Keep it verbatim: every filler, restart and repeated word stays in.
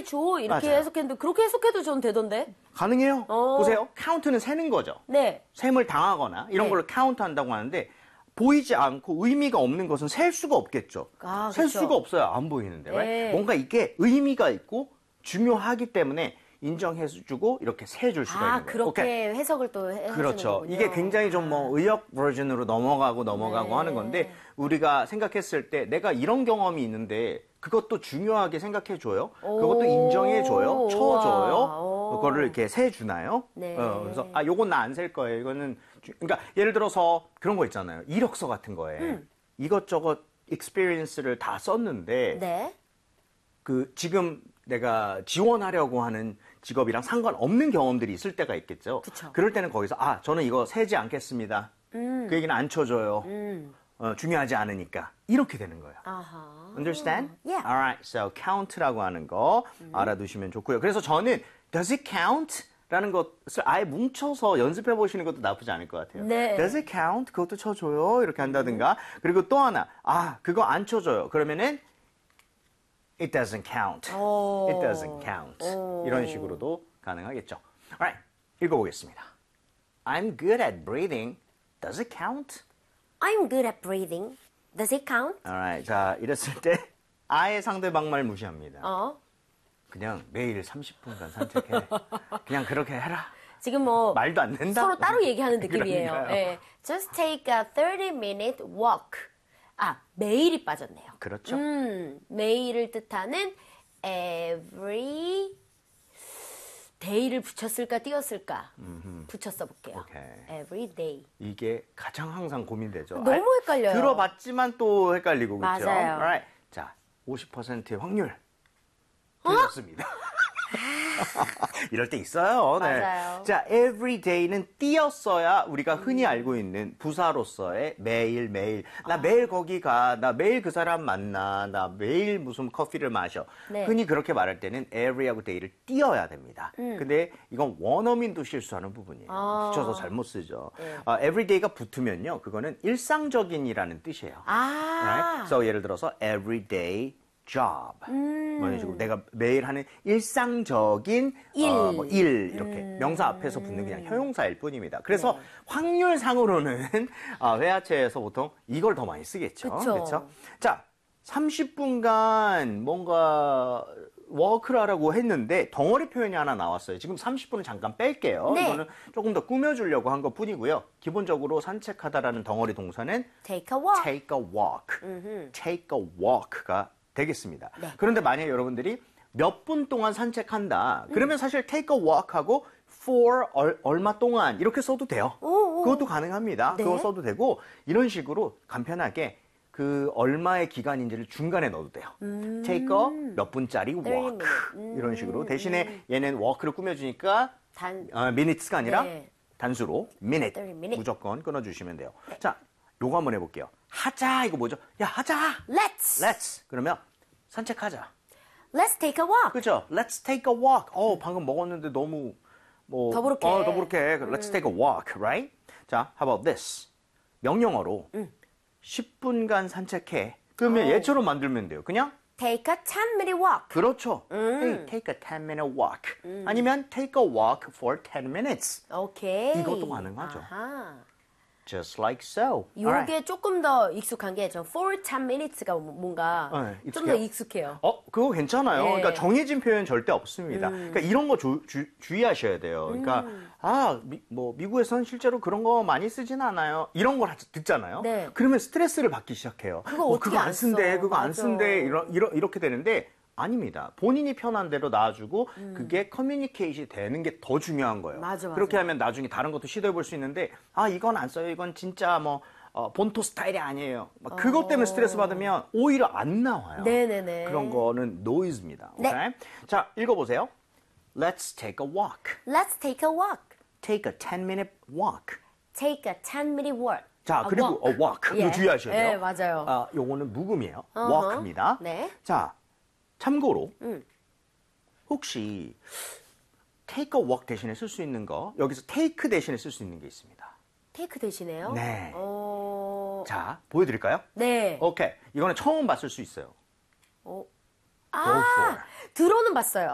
줘 이렇게 맞아요. 해석했는데 그렇게 해석해도 전 되던데. 가능해요. 어. 보세요. 카운트는 세는 거죠. 네. 셈을 당하거나 이런 네. 걸로 카운트한다고 하는데 보이지 않고 의미가 없는 것은 셀 수가 없겠죠. 아, 셀 그쵸. 수가 없어요. 안 보이는데. 네. right? 뭔가 이게 의미가 있고 중요하기 때문에 인정해주고 이렇게 세줄 수가 아, 있는 거예요. 그렇게 오케이. 해석을 또 해, 그렇죠. 하시는 거군요. 이게 굉장히 좀 뭐 의역 버전으로 넘어가고 넘어가고 네. 하는 건데 우리가 생각했을 때 내가 이런 경험이 있는데 그것도 중요하게 생각해줘요. 그것도 인정해줘요. 쳐줘요. 우와. 그거를 이렇게 세주나요? 네. 어, 그래서 아 요건 나 안 셀 거예요. 이거는 주- 그러니까 예를 들어서 그런 거 있잖아요. 이력서 같은 거에 음. 이것저것 익스피리언스를 다 썼는데 네. 그 지금 내가 지원하려고 하는 직업이랑 상관없는 경험들이 있을 때가 있겠죠. 그쵸. 그럴 때는 거기서 아 저는 이거 세지 않겠습니다. 음. 그 얘기는 안 쳐줘요. 음. 어, 중요하지 않으니까 이렇게 되는 거예요. 아하. Understand? Yeah. Alright, so count라고 하는 거 알아두시면 좋고요. 그래서 저는 does it count? 라는 것을 아예 뭉쳐서 연습해 보시는 것도 나쁘지 않을 것 같아요. 네. Does it count? 그것도 쳐줘요. 이렇게 한다든가. 그리고 또 하나, 아 그거 안 쳐줘요. 그러면은 it doesn't count. 오. It doesn't count. 오. 이런 식으로도 가능하겠죠. Alright, 읽어보겠습니다. I'm good at breathing. Does it count? I'm good at breathing. Does it count? Alright, 자 이랬을 때 아예 상대방 말 무시합니다. 어. 그냥 매일 삼십 분간 산책해. 그냥 그렇게 해라. 지금 뭐 말도 안 된다. 서로 따로 얘기하는 느낌이에요. 그러니까요. 예. Just take a thirty minute walk. 아, 매일이 빠졌네요. 그렇죠. 음, 매일을 뜻하는 every day를 붙였을까 띄었을까? 붙였어 볼게요. 오케이. every day. 이게 가장 항상 고민되죠. 너무 아, 헷갈려요. 들어봤지만 또 헷갈리고 그렇죠. 맞아요. Alright. 자, 오십 퍼센트의 확률. 틀렸습니다. 이럴 때 있어요. 네. 맞아요. 자, every day는 띄었어야 우리가 흔히 알고 있는 부사로서의 매일 매일. 나 매일 거기 가. 나 매일 그 사람 만나. 나 매일 무슨 커피를 마셔. 네. 흔히 그렇게 말할 때는 every하고 day를 띄어야 됩니다. 근데 이건 원어민도 실수하는 부분이에요. 아. 붙여서 잘못 쓰죠. 네. 어, everyday가 붙으면요. 그거는 일상적인이라는 뜻이에요. 아. Right? So 예를 들어서 everyday job. 음. 뭐 이런 식으로 내가 매일 하는 일상적인 일. 어, 뭐 일 이렇게 음. 명사 앞에서 붙는 그냥 형용사일 뿐입니다. 그래서 네. 확률상으로는 아, 회화체에서 보통 이걸 더 많이 쓰겠죠. 그쵸. 그렇죠? 자, 삼십 분간 뭔가 워크를 하라고 했는데 덩어리 표현이 하나 나왔어요. 지금 삼십 분을 잠깐 뺄게요. 네. 이거는 조금 더 꾸며주려고 한 것 뿐이고요. 기본적으로 산책하다라는 덩어리 동사는 take a walk. take a walk. 음흠. take a walk가 되겠습니다. 네. 그런데 만약에 여러분들이 몇 분 동안 산책한다. 그러면 사실 take a walk하고 for 얼, 얼마 동안 이렇게 써도 돼요. 오, 오. 그것도 가능합니다. 네. 그거 써도 되고 이런 식으로 간편하게 그 얼마의 기간인지를 중간에 넣어도 돼요. take a 몇 분짜리 walk. minute. 음, 이런 식으로. 대신에 얘는 walk를 꾸며주니까 단 어, minutes가 아니라 네. 단수로 minute, thirty minute. 무조건 끊어주시면 돼요. 자, 요거 한번 해볼게요. 하자 이거 뭐죠? 야 하자. let's Let's 그러면 산책하자. let's take a walk. 그죠? Let's take a walk. 어 방금 먹었는데 너무 뭐 더부룩해. 어, 더부룩해. Let's take a walk, right? 자, how about this? 명령어로 십 분간 산책해. 그러면 어. 얘처럼 만들면 돼요. 그냥 take a ten minute walk. 그렇죠. 음. Hey, take a ten minute walk. 아니면 take a walk for ten minutes. 오케이. 이것도 가능하죠. 아하. Just like so. 요게 Alright. 조금 조금 더 익숙한 게 저 for ten minutes가 뭔가 네, 좀 더 익숙해요? 익숙해요. 어, 그거 괜찮아요. 네. 그러니까 정해진 표현 절대 없습니다. 그러니까 이런 거 주, 주, 주의하셔야 돼요. 그러니까 음. 아, 미, 뭐 미국에서는 실제로 그런 거 많이 쓰진 않아요. 이런 걸 하- 듣잖아요. 네. 그러면 스트레스를 받기 시작해요. 그거 어, 어떻게 그거 안 안 쓴대, 써? 그거 안 맞아. 쓴대, 이러, 이러, 이렇게 되는데 아닙니다. 본인이 편한 대로 놔주고 음. 그게 커뮤니케이션이 되는 게 더 중요한 거예요. 맞아, 맞아. 그렇게 하면 나중에 다른 것도 시도해 볼 수 있는데 아, 이건 안 써요. 이건 진짜 뭐 어, 본토 스타일이 아니에요. 막 그것 때문에 스트레스 받으면 오히려 안 나와요. 네네네. 그런 거는 노이즈입니다. 네. 오케이? 자, 읽어보세요. Let's take a walk. let's take a walk. Take a ten minute walk. take a ten minute walk. 자, 아, 그리고 walk. a walk. 예. 이거 주의하셔야 돼요. 네, 맞아요. 아, 요거는 묵음이에요. 어허. walk입니다. 네. 자, 참고로 음. 혹시 take a walk 대신에 쓸 수 있는 거 여기서 take 대신에 쓸 수 있는 게 있습니다. take 대신에요? 네. 어... 자, 보여드릴까요? 네. 오케이. 이거는 처음 봤을 수 있어요. 어... Go 아, for. 들어는 봤어요.